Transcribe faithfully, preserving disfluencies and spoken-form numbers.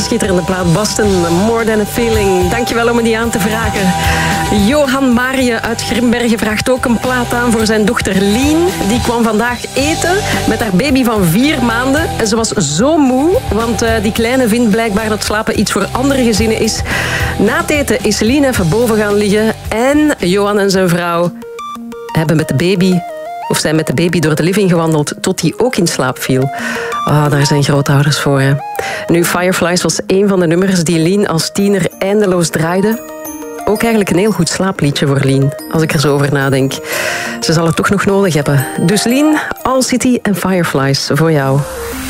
schitterende plaat Boston, More Than a Feeling. Dankjewel om me die aan te vragen. Johan Marië uit Grimbergen vraagt ook een plaat aan voor zijn dochter Lien. Die kwam vandaag eten met haar baby van vier maanden. En ze was zo moe, want uh, die kleine vindt blijkbaar dat slapen iets voor andere gezinnen is. Na het eten is Lien even boven gaan liggen. En Johan en zijn vrouw hebben met de baby... of zijn met de baby door de living gewandeld tot hij ook in slaap viel. Ah, daar zijn grootouders voor, hè. Nu, Fireflies was een van de nummers die Lien als tiener eindeloos draaide. Ook eigenlijk een heel goed slaapliedje voor Lien, als ik er zo over nadenk. Ze zal het toch nog nodig hebben. Dus Lien, All City en Fireflies voor jou.